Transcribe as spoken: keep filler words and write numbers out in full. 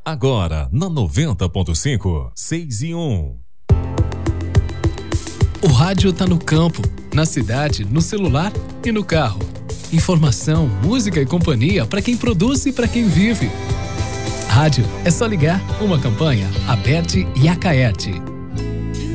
Agora, na noventa ponto cinco, seis e um. O rádio tá no campo, na cidade, no celular e no carro. Informação, música e companhia para quem produz e para quem vive. Rádio é só ligar. Uma campanha Aberte e Acaerte.